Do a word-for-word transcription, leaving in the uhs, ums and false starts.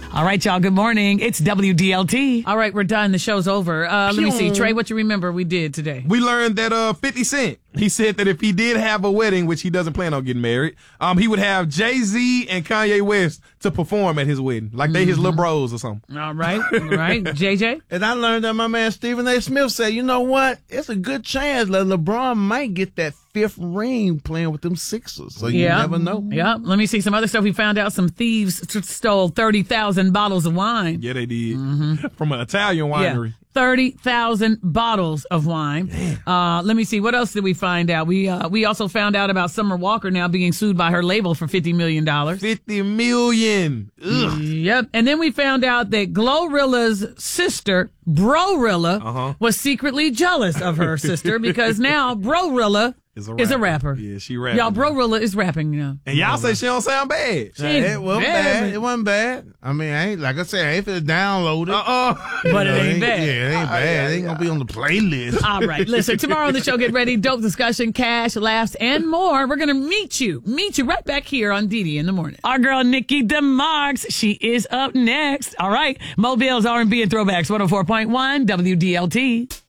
All right, y'all. Good morning. It's W D L T. All right, we're done. The show's over. Uh, let me see. Trey, what you remember we did today? We learned that uh, fifty Cent, he said that if he did have a wedding, which he doesn't plan on getting married, um, he would have Jay-Z and Kanye West to perform at his wedding. Like they his little bros or something. All right. All right. J J? And I learned that my man Stephen A. Smith said, you know what? It's a good chance that LeBron might get that fifth ring playing with them Sixers. So you Yeah. never know. Yeah. Let me see some other stuff. We found out some thieves t- stole thirty thousand bottles of wine. Yeah, they did. From an Italian winery. Yeah. thirty thousand bottles of wine. Uh, let me see. What else did we find out? We uh, we also found out about Summer Walker now being sued by her label for fifty million dollars. fifty million. Ugh. Yep. And then we found out that Glorilla's sister, Brorilla, Uh-huh. was secretly jealous of her sister because now Brorilla Is a is a rapper. rapper. Yeah, she rapping. Y'all, Brorilla is rapping now. And y'all say she don't sound bad. She It wasn't bad. bad. It wasn't bad. I mean, I ain't like I said, I ain't finna download it. Uh-uh. But it You know, ain't bad. Yeah, it ain't bad. It ain't gonna be on the playlist. All right. Listen, tomorrow on the show, get ready. Dope discussion, cash, laughs, and more. We're going to meet you. Meet you right back here on Dee Dee in the morning. Our girl, Nikki DeMarks, she is up next. All right. Mobile's R and B and Throwbacks, one oh four point one W D L T.